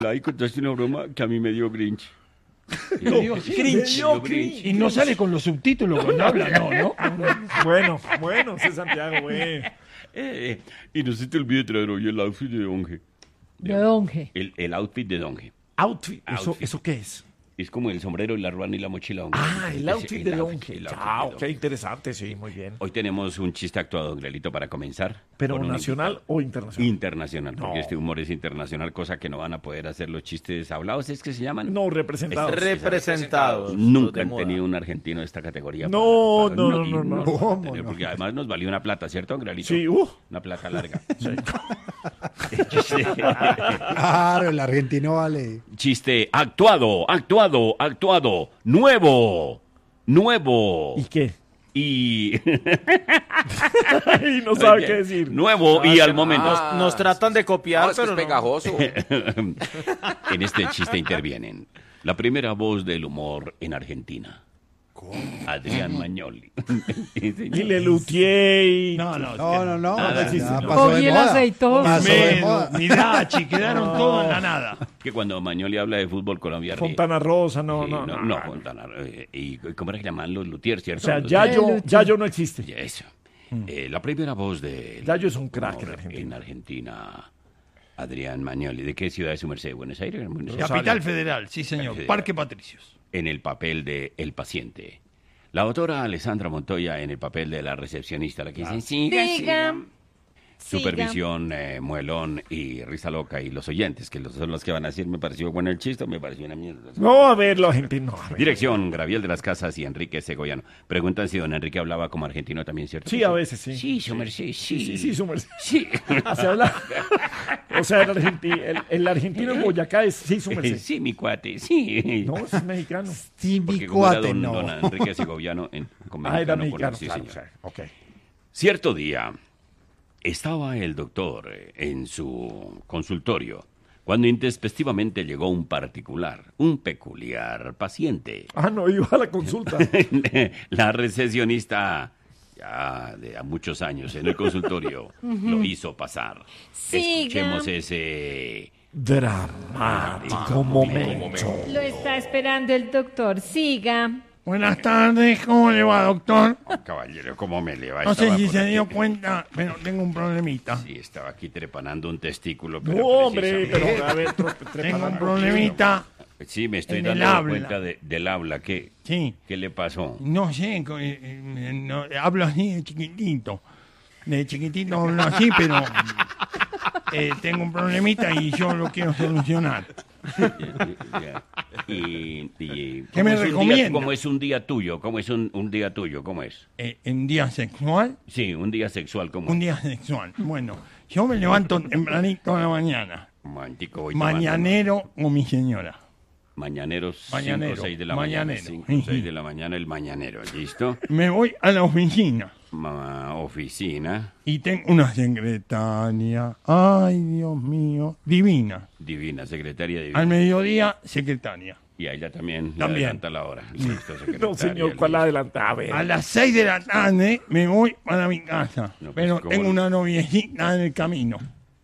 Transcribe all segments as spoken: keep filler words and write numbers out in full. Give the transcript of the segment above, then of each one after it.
Ahí contaste una broma que a mí me dio Grinch. No, digo, sí, Grinch. dio Grinch. Y no sale con los subtítulos cuando habla, no, ¿no? Bueno, bueno, sí, Santiago, güey. Eh, y no se te olvide traer hoy el outfit de Donge. De Donge. El, el outfit de Donge. Outfit. ¿Eso, Outfit. ¿Eso qué es? Es como el sombrero, la ruana y la mochila. Donge. Ah, el Es- outfit el de outfit, Donge. el outfit Ah, de ok, Donge. interesante, sí, muy bien. Hoy tenemos un chiste actuado, don Glelito, para comenzar. ¿Pero con un nacional invitado. o internacional? Internacional, porque No. este humor es internacional, cosa que no van a poder hacer los chistes hablados, ¿es que se llaman? No, representados. Representados. Nunca de han moda. tenido un argentino de esta categoría. No, para- no, para- no, y no, no. lo van a ¿Cómo tener, no? Porque además nos valió una plata, ¿cierto, don Glelito? Sí, uh. Una plata larga. Claro, el argentino vale. Chiste actuado, actuado, actuado, nuevo, nuevo. ¿Y qué? Y... Y no sabe qué decir. Nuevo y al momento. Nos, nos tratan de copiar, No, es que pero es no. pegajoso. En este chiste intervienen la primera voz del humor en Argentina. Adrián Magnoli. Y Le Luthier y... No, no. No, no, no. Nada, ya sí, sí, pasó no. de Oye, el moda. aceitoso. Pasó de Medo, moda. ni Dachi, quedaron todos en la nada. Que cuando Magnoli habla de fútbol Colombia ríe. Fontana Rosa, no, Sí, no, no, no, Fontana. eh, ¿Y cómo era que llamaban los Luthier, O cierto? sea, Los- Yayo, Luthier. Yayo no existe. Eso. Eh, la primera voz de... Yayo es un crack en humor Argentina. En Argentina, Adrián Magnoli. ¿De qué ciudad es su merced? ¿Buenos Aires? Buenos Aires. Capital Federal, sí señor. Federal. Parque Patricios. En el papel de El Paciente. La autora Alessandra Montoya en el papel de la recepcionista, la que dice, siga, siga. Siga. Supervisión, eh, Muelón y Risa Loca y los oyentes, que los, son los que van a decir, me pareció bueno el chiste, me pareció una mierda. No, a ver, los argentinos. No, a ver. Dirección, Graviel de las Casas y Enrique Segoyano. Preguntan si don Enrique hablaba como argentino también, ¿cierto? Sí, a veces sí. Sí, su merced, sí. Sí, sí, sí, su merced. Sí. Se habla. O sea, el, argenti- el, el argentino en Boyacá es sí, su merced. Sí, mi cuate, sí. No, es mexicano. Sí, mi Porque como era cuate, don, no. don Enrique Segoviano en, con Ah, era mexicano, mexicano, sí, claro. señor. o sea, ok. Cierto día, estaba el doctor eh, en su consultorio cuando intempestivamente llegó un particular, un peculiar paciente. Ah, no, iba a la consulta. La recesionista, ya de a muchos años en el consultorio, lo hizo pasar. Siga. Escuchemos ese... Dramático momento. Lo está esperando el doctor. Siga. Buenas tardes, ¿cómo le va, doctor? Oh, caballero, ¿cómo me le va? No sé Estaba si por se aquí. dio cuenta, pero tengo un problemita. Sí, estaba aquí trepanando un testículo. Pero No, hombre, precisamente- pero a ver, tro- trepa Tengo la un cochina. problemita. Sí, me estoy en el dando habla. cuenta de- del habla. ¿Qué, Sí. ¿Qué le pasó? No sé, co- eh, eh, no, hablo así de chiquitito. De chiquitito hablo así, pero eh, tengo un problemita y yo lo quiero solucionar. Ya. Y, y- ¿Qué me ¿cómo es un día- recomienda? ¿Cómo es un día tuyo? ¿Cómo es un, un día tuyo? ¿Cómo es? Eh, ¿En día sexual? Sí, un día sexual. ¿Cómo Un es? día sexual. Bueno, yo me levanto tempranito a la mañana. Un momentico, voy tomando- Mañanero con mi señora. Mañaneros, Mañanero, cinco o seis de la mañanero. mañana. cinco o seis de la mañana, el mañanero. ¿Listo? Me voy a la oficina Ma- oficina. y tengo una secretaria. Ay, Dios mío, divina. Divina, secretaria divina. Al mediodía, secretaria. Y a ella también, le También. adelanta la hora. Listo, secretaria. No, señor, ¿cuál listo. adelanta? A ver. A las seis de la tarde me voy para mi casa. No, pues, pero ¿cómo tengo no? una noviecita en el camino.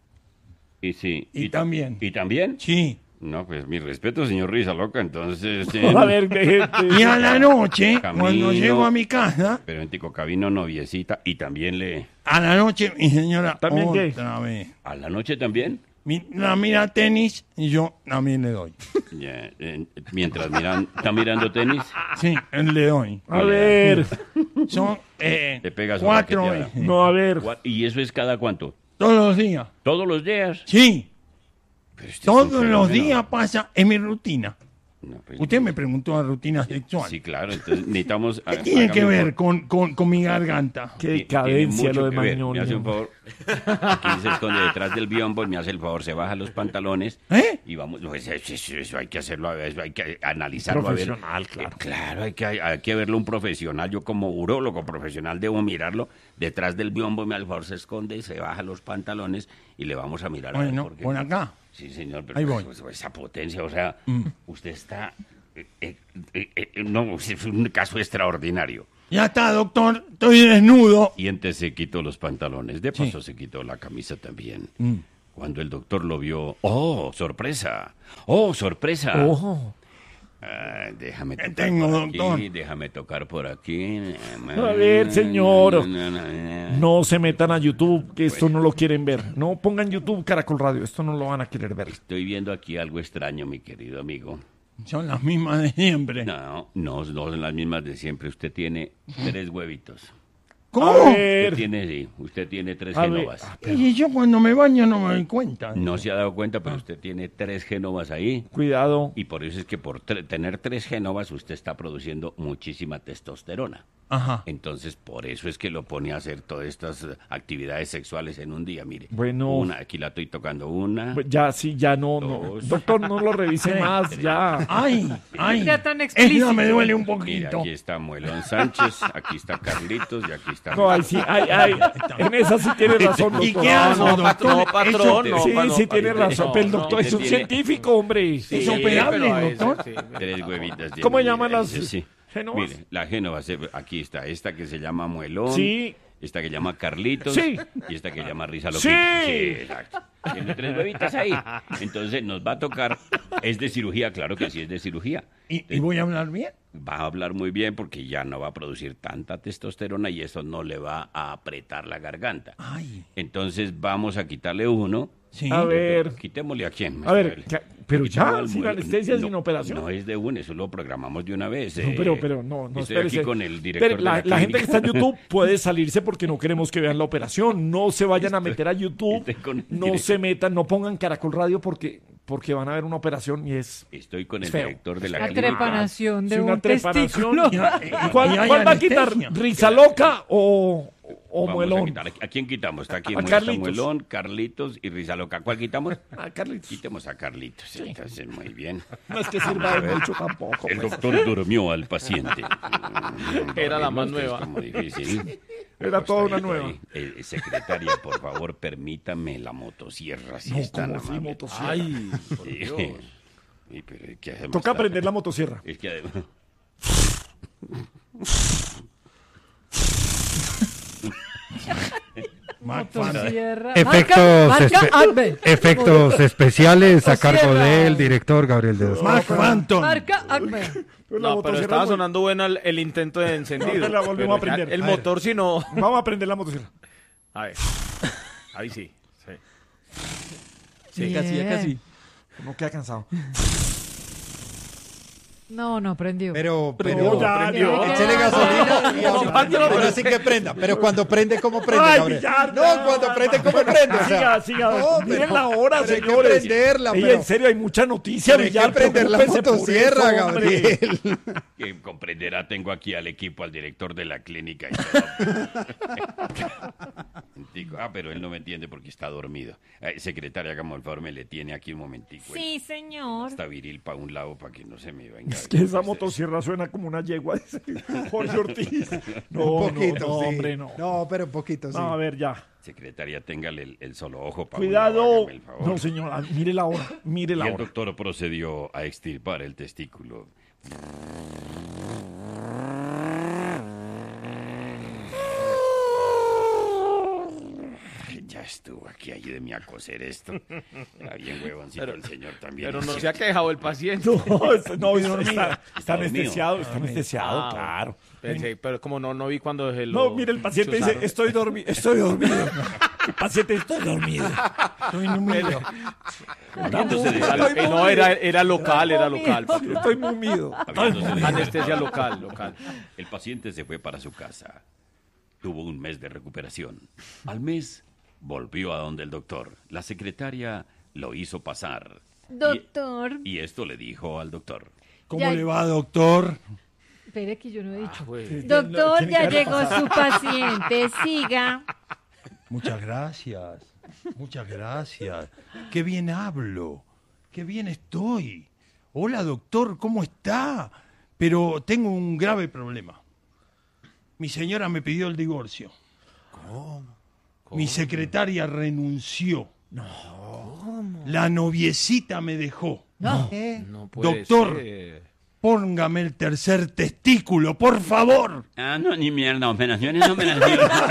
Y sí. Y ta- también. ¿Y también? Sí. No, pues mi respeto, señor Risa Loca, entonces... eh, A ver, de Y a la noche, Camino. cuando llego a mi casa, Pero en Tico Cabino, noviecita, y también le... a la noche mi señora ¿También qué? otra vez. ¿A la noche también? Mi- la mira tenis y yo también le doy. Ya, eh, mientras miran, está mirando tenis, Sí, le doy. A ver. Son eh, le pegas una cuatro raqueteada. veces. No, a ver. Gua- ¿Y eso es cada cuánto? Todos los días. ¿Todos los días? Sí, Pero este es todos un los fenómeno. días pasa en mi rutina. No, pues, Usted me preguntó la rutina sexual. Sí, claro, entonces necesitamos... ¿Qué tiene hágame que un ver favor. con, con, con mi garganta? Qué Tiene decadencia mucho lo de que ver. Magnoli. Me hace un favor. Aquí se esconde detrás del biombo y me hace el favor, se baja los pantalones. ¿Eh? Y vamos, no, eso, eso- eso hay que hacerlo, eso hay que analizarlo. a ver. Profesional, claro. Eh, claro, hay que, hay que verlo un profesional. Yo como urólogo profesional debo mirarlo. Detrás del biombo me hace el favor, se esconde, se baja los pantalones y le vamos a mirar. a ver Bueno, por qué. por acá. Sí, señor, pero Ahí voy. pues, esa potencia, o sea, usted está... eh, eh, eh, eh, no, es un caso extraordinario. Ya está, doctor. Estoy desnudo. Y antes se quitó los pantalones, de paso se quitó la camisa también. Mm. Cuando el doctor lo vio, ¡oh, sorpresa! ¡Oh, sorpresa! Ojo. Ah, déjame ¿Qué tocar tengo, por aquí, doctor? déjame tocar por aquí. A ver, señor. No se metan a YouTube, que esto no lo quieren ver. No pongan YouTube Caracol Radio, esto no lo van a querer ver. Estoy viendo aquí algo extraño, mi querido amigo. Son las mismas de siempre. No, no, no son las mismas de siempre. Usted tiene tres huevitos. ¿Cómo? A Usted ver. tiene, sí, usted tiene tres A ver. genovas. Ah, Y yo cuando me baño no me doy cuenta. No se ha dado cuenta, pero usted tiene tres genovas ahí. Cuidado. Y por eso es que por tre- tener tres genovas usted está produciendo muchísima testosterona. Ajá. Entonces, por eso es que lo pone a hacer todas estas eh, actividades sexuales en un día, mire. Bueno. Una, aquí la estoy tocando una. Pues ya, sí, ya no, no. Dos. Doctor, no lo revise más, ya. Ay, ay. Sea tan Esta explícito. me duele un Mira, poquito. aquí está Muelón Sánchez, aquí está Carlitos y aquí está... No, ahí sí, ay, ay. En esa sí tiene razón, ¿Y doctor. qué hago, no, doctor? patrón, patrón, Eso- no, Sí, pa- no, sí pa- tiene no, razón, no, pero el no, doctor es un tiene- científico, hombre. Es operable, pero a veces, doctor. sí. Tres huevitas. ¿Cómo tiene, llaman mira, las dice, sí. génovas? Mire, la génova, se- aquí está, esta que se llama Muelón. Sí. Esta que llama Carlitos. Sí. Y esta que llama Risa Sí. Loquita. Sí, exacto. Tiene tres huevitas ahí. Entonces nos va a tocar. ¿Es de cirugía? Claro que sí es de cirugía. ¿Y, y voy a hablar bien? Va a hablar muy bien porque ya no va a producir tanta testosterona y eso no le va a apretar la garganta. Ay. Entonces vamos a quitarle uno. Sí. A ver. Quitémosle a quién. A ver, ¿qué- pero Quitémosle ya, al sin muelo. anestesia, No, sin operación. No es de uno, eso lo programamos de una vez. No, eh. pero, pero, no, no, Estoy espérese. aquí con el director Espere, de la, la, la gente que está en clínica. YouTube puede salirse porque no queremos que vean la operación. No se vayan a meter a YouTube. estoy con el No director. se metan, no pongan Caracol Radio porque, porque van a ver una operación y es... Estoy con el Es feo. director de la La clínica. trepanación de Sí, una un trepanación. testículo. Y- y- ¿Cuál, y hay cuál va a quitar? anestesia. ¿Risa loca o, o Vamos a muelón? quitar. ¿A quién quitamos? Está aquí A está Carlitos. Muelón, Carlitos y Risa Loca. ¿Cuál quitamos? Ah, Carlitos. Quitemos a Carlitos. Entonces, muy bien. No es que sirva de mucho tampoco. El pues. doctor durmió al paciente. Era la más Esto es nueva. como difícil. Era toda una Acostadito nueva. ahí. Eh, secretaria, por favor, permítame la motosierra. Si No, es tan como si amable. motosierra. Ay, por Sí. Dios. Sí, pero ¿qué hacemos? Toca aprender la motosierra. Es que además... Mark Van- Motosierra. Efectos, Marca- marca espe- Acme. efectos especiales a cargo Motosierra. del director Gabriel de Dos. Mark Banton. Marca Acme. Pero la No, pero motosierra estaba es muy- sonando buena el, el intento de encendido. No, la volvemos Pero a aprender. ya El A ver. motor, si no. Vamos a aprender la motosierra. A ver. Ahí sí. sí. Sí, casi, ya casi. No queda cansado. No, no prendió. Pero, No, pero, ya, prendió. ya. échele gasolina y No, Pancho, no, ahora pero sí que prenda. Pero cuando prende, ¿cómo prende, Ay, Gabriel? ya, No, ya. cuando prende, ¿cómo prende? O sea, Siga, siga. no, Miren pero- la hora, pero hay que señores. prenderla, Ey, pero- en serio, hay mucha noticia, pero hay Villar. que prender la preocúpese por motosierra, eso, hombre. Gabriel. Que comprenderá, tengo aquí al equipo, al director de la clínica y todo. Momentico. Ah, pero él no me entiende porque está dormido. Eh, secretaria, hágame el favor, me le tiene aquí un momentico. Sí, señor. Está viril para un lado para que no se me venga. Es que esa motosierra suena como una yegua, dice Jorge Ortiz. No, Un poquito, no, no, sí. hombre, no. No, pero un poquito, sí. No, a ver, ya. Secretaria, téngale el, el solo ojo para Cuidado. el favor. No, señora, mire la hora, mire Y la el hora. doctor procedió a extirpar el testículo. Ya estuvo aquí, ayúdeme a coser esto. Está bien huevoncito el señor también. Pero no se ha quejado el paciente. No, es- no, está, está, Está está anestesiado, dormido. está anestesiado, Ah, claro. Pensé, pero como no, no vi cuando se lo No, mire, el paciente dice, chuzaron. estoy dormido, estoy dormido. El paciente, estoy dormido. Estoy número. Habiéndose de- Era- eh, no, era, era local, era local. papi. Estoy mumido. habiéndose de- Anestesia local, local. El paciente se fue para su casa. Tuvo un mes de recuperación. Al mes volvió a donde el doctor. La secretaria lo hizo pasar. Y- Doctor. Y, esto le dijo al doctor. ¿Cómo Ya- le va, doctor? Espere que yo no he dicho. Pues, Doctor, tiene ya que haber llegó su paciente. Siga. Muchas gracias. Muchas gracias. Qué bien hablo. Qué bien estoy. Hola, doctor, ¿cómo está? Pero tengo un grave problema. Mi señora me pidió el divorcio. ¿Cómo? Mi secretaria renunció. No. La noviecita me dejó. No. no puede Doctor. ser. Póngame el tercer testículo, por favor. Ah, no, ni mierda, operaciones, operaciones.